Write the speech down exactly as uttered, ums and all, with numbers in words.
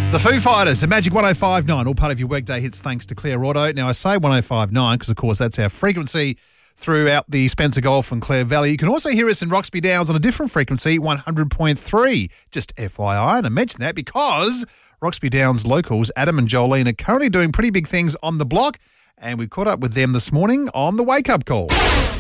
The Foo Fighters, the Magic one oh five point nine, all part of your workday hits thanks to Claire Auto. Now, I say one oh five point nine because, of course, that's our frequency throughout the Spencer Gulf and Clare Valley. You can also hear us in Roxby Downs on a different frequency, one hundred point three. Just F Y I, and I mention that because Roxby Downs locals, Adam and Jolene, are currently doing pretty big things on the block, and we caught up with them this morning on the Wake Up Call.